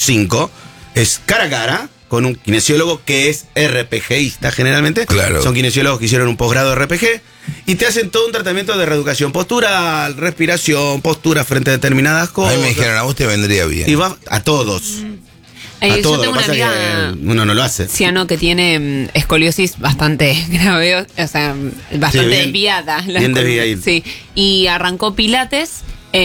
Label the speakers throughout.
Speaker 1: 5, es cara a cara con un kinesiólogo que es RPGista generalmente.
Speaker 2: Claro.
Speaker 1: Son kinesiólogos que hicieron un posgrado de RPG y te hacen todo un tratamiento de reeducación postural, respiración, postura frente a determinadas
Speaker 2: A
Speaker 1: cosas.
Speaker 2: mí me dijeron, a vos te vendría bien.
Speaker 1: Y va a todos. A
Speaker 3: Yo
Speaker 1: todos.
Speaker 3: tengo
Speaker 1: Lo
Speaker 3: una
Speaker 1: que pasa
Speaker 3: amiga,
Speaker 1: es que uno no lo hace.
Speaker 3: Ciano, que tiene escoliosis bastante grave, o sea, bastante
Speaker 1: bien-
Speaker 3: desviada. la
Speaker 1: bien
Speaker 3: columna.
Speaker 1: desviadita.
Speaker 3: Sí, y arrancó pilates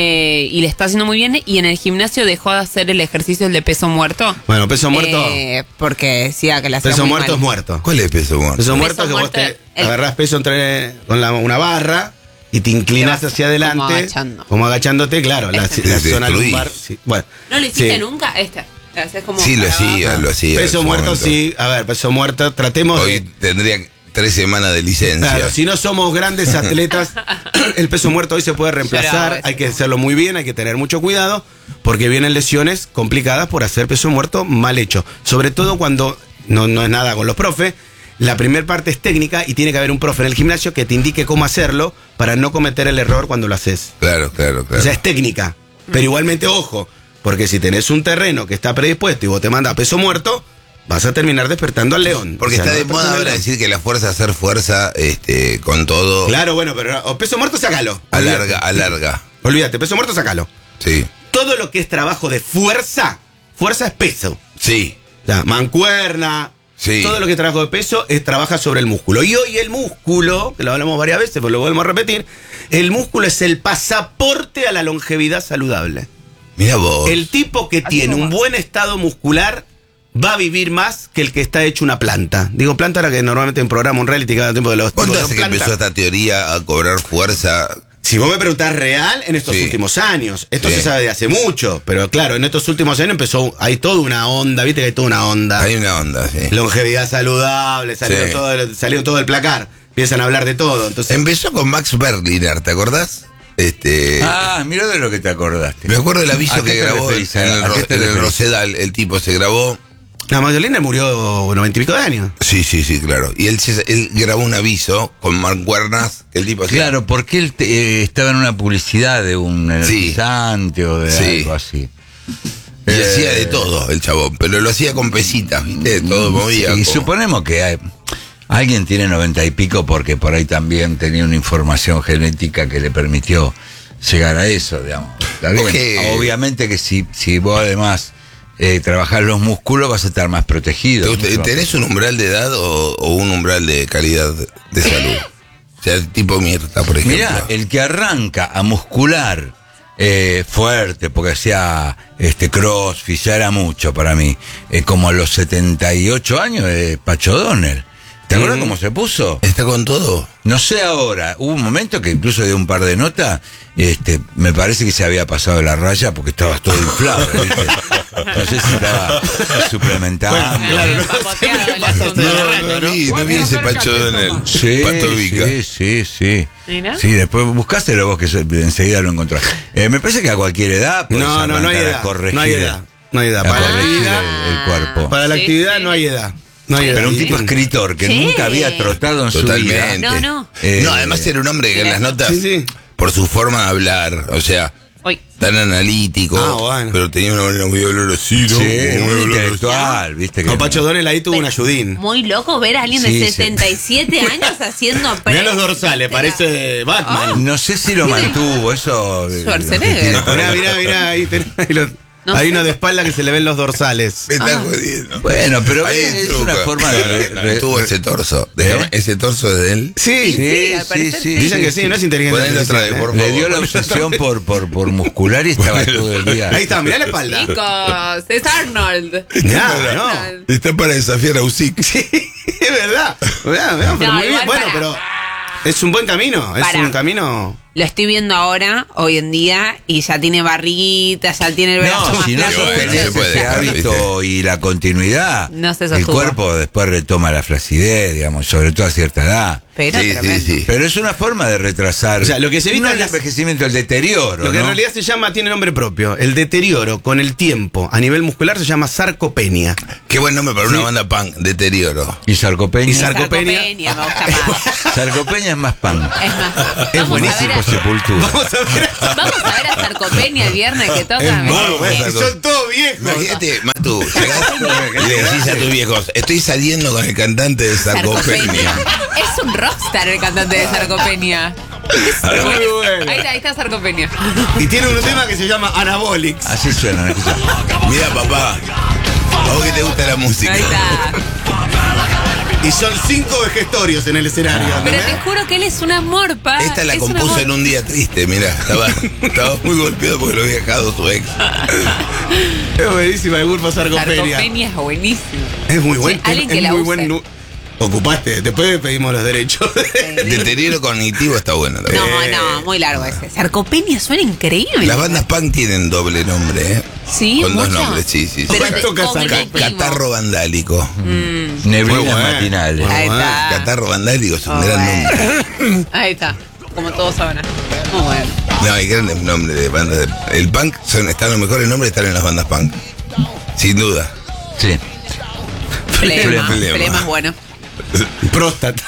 Speaker 3: y le está haciendo muy bien, y en el gimnasio dejó de hacer el ejercicio el de peso muerto.
Speaker 1: Bueno, peso muerto.
Speaker 3: Porque decía que la hacía
Speaker 1: Peso
Speaker 3: muy
Speaker 1: muerto
Speaker 3: mal.
Speaker 1: es muerto.
Speaker 2: ¿Cuál es peso muerto?
Speaker 1: Peso muerto es que vos
Speaker 3: muerto,
Speaker 1: te agarrás peso con una barra y te inclinás
Speaker 3: Te vas
Speaker 1: hacia adelante.
Speaker 3: como agachando.
Speaker 1: Como agachándote, claro. La
Speaker 2: Te
Speaker 1: zona
Speaker 2: destruís.
Speaker 1: lumbar. Sí. Bueno,
Speaker 3: ¿No lo hiciste
Speaker 1: sí.
Speaker 3: nunca? Haces como
Speaker 2: Sí, lo
Speaker 3: para
Speaker 2: hacía,
Speaker 3: abajo.
Speaker 2: lo hacía.
Speaker 1: Peso
Speaker 2: en su
Speaker 1: muerto,
Speaker 2: momento.
Speaker 1: sí. A ver, peso muerto. Tratemos
Speaker 2: Hoy
Speaker 1: de.
Speaker 2: tendría 3 semanas de licencia.
Speaker 1: Claro, si no somos grandes atletas, el peso muerto hoy se puede reemplazar. Hay que hacerlo muy bien, hay que tener mucho cuidado, porque vienen lesiones complicadas por hacer peso muerto mal hecho. Sobre todo cuando no es nada con los profes. La primera parte es técnica y tiene que haber un profe en el gimnasio que te indique cómo hacerlo para no cometer el error cuando lo haces.
Speaker 2: Claro.
Speaker 1: O sea, es técnica. Pero igualmente, ojo, porque si tenés un terreno que está predispuesto y vos te mandas peso muerto, vas a terminar despertando al león.
Speaker 2: Porque
Speaker 1: O sea,
Speaker 2: está
Speaker 1: no
Speaker 2: de moda
Speaker 1: despertando al
Speaker 2: ahora
Speaker 1: león.
Speaker 2: decir que la fuerza, hacer fuerza con todo.
Speaker 1: Claro, bueno, pero o peso muerto, sácalo.
Speaker 2: Alarga.
Speaker 1: Olvídate, peso muerto, sácalo.
Speaker 2: Sí.
Speaker 1: Todo lo que es trabajo de fuerza es peso.
Speaker 2: Sí.
Speaker 1: O sea, mancuerna.
Speaker 2: Sí.
Speaker 1: Todo lo que es trabajo de peso trabaja sobre el músculo. Y hoy el músculo, que lo hablamos varias veces, pero lo volvemos a repetir, el músculo es el pasaporte a la longevidad saludable.
Speaker 2: Mira vos.
Speaker 1: El tipo que tiene un buen estado muscular va a vivir más que el que está hecho una planta. Digo planta ahora que normalmente en programa, un reality cada tiempo de los
Speaker 2: ¿Cuánto
Speaker 1: tipos
Speaker 2: hace
Speaker 1: son
Speaker 2: que
Speaker 1: plantas.
Speaker 2: empezó esta teoría a cobrar fuerza?
Speaker 1: Si vos me preguntás real, en estos
Speaker 2: Sí.
Speaker 1: últimos años. Esto
Speaker 2: Sí.
Speaker 1: se sabe de hace mucho, pero claro, en estos últimos años hay toda una onda, viste que hay toda una onda.
Speaker 2: Hay una onda, sí.
Speaker 1: Longevidad saludable, salió
Speaker 2: Sí.
Speaker 1: salió todo el placar. Empiezan a hablar de todo. Entonces,
Speaker 2: Empezó con Max Berliner, ¿te acordás?
Speaker 4: Mira de lo que te acordaste.
Speaker 2: Me acuerdo del aviso
Speaker 4: ¿A qué
Speaker 2: que
Speaker 4: te
Speaker 2: grabó
Speaker 4: referís?
Speaker 2: en
Speaker 4: ¿A qué te
Speaker 2: el
Speaker 4: referís?
Speaker 2: Rosedal. El tipo se grabó.
Speaker 1: la Magdalena murió 90 y pico de años.
Speaker 2: Sí, claro. Y él grabó un aviso con mancuernas que el tipo hacía.
Speaker 4: Claro, porque él estaba en una publicidad de un energizante o de
Speaker 2: Sí.
Speaker 4: algo así.
Speaker 2: Y hacía de todo el chabón, pero lo hacía con pesitas, ¿viste? Todo movía.
Speaker 4: Y
Speaker 2: como-
Speaker 4: suponemos que alguien tiene 90 y pico porque por ahí también tenía una información genética que le permitió llegar a eso, digamos. ¿Está bien?
Speaker 2: Ok.
Speaker 4: Obviamente que si vos además trabajás los músculos vas a estar más protegido.
Speaker 2: ¿Tenés un umbral de edad o un umbral de calidad de salud? O sea, tipo Mirta, por ejemplo.
Speaker 4: Mirá, el que arranca a muscular fuerte, porque hacía crossfit, ya era mucho para mí, como a los 78 años, Pacho Donel. ¿Te acuerdas cómo se puso?
Speaker 2: ¿Está con todo?
Speaker 4: No sé ahora, hubo un momento que incluso dio un par de notas, me parece que se había pasado de la raya porque estaba todo inflado, ¿viste? No sé si estaba suplementando.
Speaker 3: Papoteado el asunto.
Speaker 2: No vi ese Pacho Donel.
Speaker 4: Sí,
Speaker 2: Pato Vica.
Speaker 4: sí.
Speaker 3: Mira.
Speaker 4: Sí, después buscáselo vos que enseguida lo encontrás. Me parece que a cualquier edad podés
Speaker 1: No hay
Speaker 4: arrancar a
Speaker 1: edad.
Speaker 4: corregir,
Speaker 1: No hay edad. No hay edad.
Speaker 4: a
Speaker 1: Para la
Speaker 4: corregir
Speaker 1: actividad,
Speaker 4: el cuerpo.
Speaker 1: para la
Speaker 3: Sí,
Speaker 1: actividad
Speaker 3: sí.
Speaker 1: no hay edad. No hay edad.
Speaker 4: Pero un tipo escritor que
Speaker 3: Sí.
Speaker 4: nunca había trotado en su
Speaker 2: Totalmente.
Speaker 4: vida.
Speaker 3: No.
Speaker 2: No, además era un hombre que en las notas,
Speaker 1: Sí.
Speaker 2: por su forma de hablar, o sea,
Speaker 3: Uy.
Speaker 2: tan analítico,
Speaker 1: Bueno.
Speaker 2: pero tenía una manera muy hablar así, ¿no?
Speaker 4: Sí,
Speaker 2: Muy
Speaker 4: muy
Speaker 2: hablar así.
Speaker 4: intelectual, viste que.
Speaker 1: No, Pacho Donel ahí tuvo un ayudín.
Speaker 3: Muy loco ver a alguien
Speaker 4: Sí,
Speaker 3: de
Speaker 4: sí.
Speaker 3: 77 años haciendo
Speaker 1: Mirá los dorsales, parece Batman.
Speaker 4: No sé si lo mantuvo, eso.
Speaker 3: Schwarzenegger.
Speaker 1: Mirá, ahí
Speaker 3: No
Speaker 1: hay
Speaker 3: sé.
Speaker 1: uno de espalda que se le ven los dorsales.
Speaker 2: Me está jodiendo.
Speaker 4: Bueno, pero
Speaker 2: Ahí
Speaker 4: es
Speaker 2: truco.
Speaker 4: una forma de.
Speaker 2: Tuvo ese torso.
Speaker 4: ¿Eh?
Speaker 2: Ese torso es de él.
Speaker 1: Sí,
Speaker 3: Sí, al parecer sí.
Speaker 1: dicen que sí, no es inteligente.
Speaker 2: Ponele otra vez, por
Speaker 4: Le
Speaker 2: favor.
Speaker 4: dio la obsesión por muscular y estaba todo el día.
Speaker 1: Ahí está, mirá la espalda.
Speaker 3: Chicos, es Arnold.
Speaker 1: Mirá, no.
Speaker 2: Está para desafiar a Usyk.
Speaker 1: Sí, es verdad. Mirá, pero
Speaker 3: No,
Speaker 1: muy bien.
Speaker 3: igual
Speaker 1: Bueno,
Speaker 3: para.
Speaker 1: pero es un buen camino. Es
Speaker 3: Para.
Speaker 1: un camino.
Speaker 3: Lo estoy viendo ahora, hoy en día, y ya tiene barriguitas, ya tiene el brazo
Speaker 4: No,
Speaker 3: más
Speaker 4: si no
Speaker 3: flaco.
Speaker 2: bueno,
Speaker 4: sostenés
Speaker 2: se puede
Speaker 4: ese
Speaker 2: dejar,
Speaker 4: hábito y la continuidad,
Speaker 3: No se
Speaker 4: el
Speaker 3: sostuvo.
Speaker 4: cuerpo después retoma la flacidez, digamos, sobre todo a cierta edad.
Speaker 3: Pero
Speaker 2: Sí,
Speaker 3: tremendo.
Speaker 2: sí.
Speaker 4: Pero es una forma de retrasar.
Speaker 1: O sea, lo que se evita
Speaker 4: no
Speaker 1: es
Speaker 4: el
Speaker 1: las-
Speaker 4: envejecimiento, el deterioro.
Speaker 1: Lo que en
Speaker 4: ¿no?
Speaker 1: realidad se llama, tiene nombre propio. El deterioro con el tiempo a nivel muscular se llama sarcopenia.
Speaker 2: Qué buen nombre para una banda punk, Deterioro.
Speaker 4: Y sarcopenia.
Speaker 1: Y sarcopenia.
Speaker 3: Me gusta más.
Speaker 4: Sarcopenia es más pan.
Speaker 3: Es más.
Speaker 1: Es
Speaker 3: Vamos
Speaker 1: buenísimo.
Speaker 3: a ver
Speaker 4: Sepultura.
Speaker 1: Vamos a ver.
Speaker 3: Vamos a ver a Sarcopenia el viernes que toca.
Speaker 1: Es
Speaker 3: me
Speaker 1: malo,
Speaker 3: parece.
Speaker 1: son todos viejos.
Speaker 2: Imagínate, Matu, llegás y le decís a tus viejos, estoy saliendo con el cantante de Sarcopenia.
Speaker 3: Es un rockstar el cantante de Sarcopenia.
Speaker 1: Muy bueno.
Speaker 3: Ahí está Sarcopenia.
Speaker 1: Y tiene un tema que se llama Anabolics.
Speaker 4: Así suena, escucha.
Speaker 2: Mira, papá, a vos que te gusta la música.
Speaker 3: Ahí está.
Speaker 1: Y son 5 vejestorios en el escenario.
Speaker 3: Pero
Speaker 1: ¿entendés?
Speaker 3: te juro que él es un amor, pa.
Speaker 2: Esta la
Speaker 3: Es un
Speaker 2: compuso
Speaker 3: amor.
Speaker 2: en un día triste, mira, estaba muy golpeado porque lo había dejado su ex.
Speaker 1: Es buenísima el grupo Sarcopenia.
Speaker 3: Sarcopenia es buenísimo.
Speaker 1: Es muy buen.
Speaker 3: Sí, alguien que
Speaker 1: es
Speaker 3: la
Speaker 1: muy
Speaker 3: use.
Speaker 1: buen. Ocupaste, después pedimos los derechos.
Speaker 2: Deterioro cognitivo está bueno también.
Speaker 3: No, muy largo ese. Sarcopenia suena increíble.
Speaker 2: Las bandas punk tienen doble nombre, ¿eh?
Speaker 3: Sí,
Speaker 2: Con dos
Speaker 3: mucho.
Speaker 2: nombres, sí.
Speaker 3: Pero
Speaker 1: ¿Cuánto
Speaker 3: cognitivo.
Speaker 2: Catarro vandálico.
Speaker 1: Muy
Speaker 4: Neblinas
Speaker 1: bueno.
Speaker 4: matinales.
Speaker 3: Ahí
Speaker 1: Bueno,
Speaker 3: está.
Speaker 2: Catarro vandálico es un
Speaker 3: Oh,
Speaker 2: gran
Speaker 3: bueno.
Speaker 2: nombre.
Speaker 3: Ahí está. Como todos saben. Muy bueno.
Speaker 2: No, hay grandes nombres de bandas. El punk están los mejores nombres, están en las bandas punk. Sin duda.
Speaker 4: Sí.
Speaker 3: Flema.
Speaker 2: Flema.
Speaker 3: Flema es bueno.
Speaker 1: Próstata.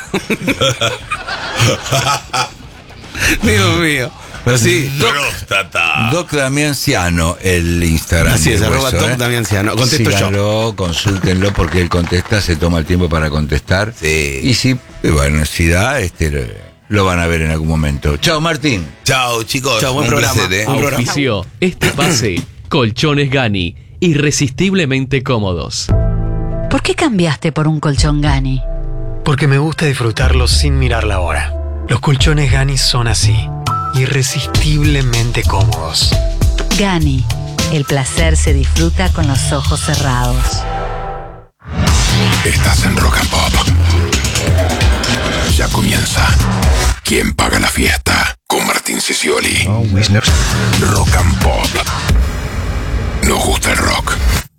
Speaker 1: Dios mío. Pero sí.
Speaker 2: Próstata.
Speaker 4: Doc Damianciano, el Instagram.
Speaker 1: Así es,
Speaker 4: del
Speaker 1: arroba
Speaker 4: Hueso,
Speaker 1: Doc Damianciano. Contesto yo.
Speaker 4: Síganlo, consúltenlo porque él contesta, se toma el tiempo para contestar.
Speaker 2: Sí.
Speaker 4: Y si, bueno, si da, lo van a ver en algún momento. Chao, Martín.
Speaker 2: Chao, chicos.
Speaker 1: Chao, buen
Speaker 2: Un
Speaker 1: programa.
Speaker 2: placer, ¿eh?
Speaker 1: Un programa.
Speaker 5: Auspició este pase Colchones Gani, irresistiblemente cómodos.
Speaker 6: ¿Por qué cambiaste por un colchón Gani?
Speaker 7: Porque me gusta disfrutarlo sin mirar la hora. Los colchones Gani son así, irresistiblemente cómodos.
Speaker 6: Gani, el placer se disfruta con los ojos cerrados.
Speaker 8: Estás en Rock and Pop. Ya comienza. ¿Quién paga la fiesta? Con Martín Sicioli. Rock and Pop. Nos gusta el rock.